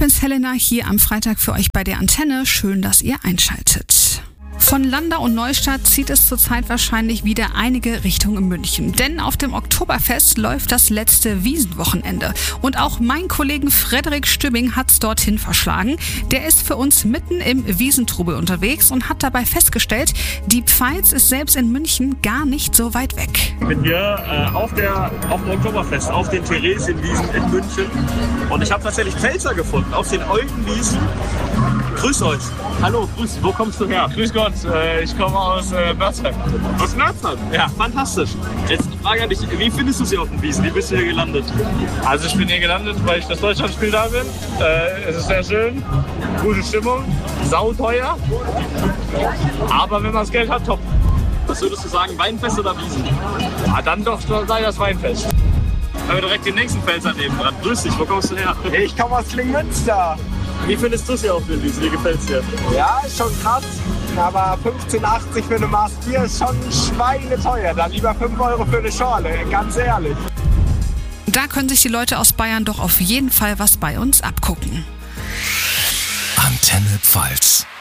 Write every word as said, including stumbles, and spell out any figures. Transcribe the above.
bin's Helena, hier am Freitag für euch bei der Antenne. Schön, dass ihr einschaltet. Von Landau und Neustadt zieht es zurzeit wahrscheinlich wieder einige Richtung München. Denn auf dem Oktoberfest läuft das letzte Wiesenwochenende. Und auch mein Kollegen Frederik Stübing hat's dorthin verschlagen. Der ist für uns mitten im Wiesentrubel unterwegs und hat dabei festgestellt, die Pfalz ist selbst in München gar nicht so weit weg. Ich bin hier äh, auf, der, auf dem Oktoberfest, auf den Theresienwiesen in München. Und ich habe tatsächlich Pfälzer gefunden, auf den Oldenwiesen. Grüß euch. Hallo, grüß. Wo kommst du her? Grüß Gott, äh, ich komme aus äh, Börzheim. Aus Börzheim? Ja. Fantastisch. Jetzt eine Frage an dich. Wie findest du sie auf den Wiesen? Wie bist du hier gelandet? Also ich bin hier gelandet, weil ich das Deutschlandspiel da bin. Äh, es ist sehr schön, gute Stimmung, sauteuer. Aber wenn man das Geld hat, top. Was würdest du sagen, Weinfest oder Wiesen? Ah, dann doch sei das Weinfest. Dann haben wir direkt den nächsten Pfälzer neben dran. Grüß dich, wo kommst du her? Ich komme aus Klingmünster. Wie findest du es hier auf den Wiesen? Wie gefällt's dir? Ja, ist schon krass. Aber fünfzehn achtzig für eine Maß Bier ist schon schweineteuer. Dann lieber fünf Euro für eine Schorle, ganz ehrlich. Da können sich die Leute aus Bayern doch auf jeden Fall was bei uns abgucken. Antenne Pfalz.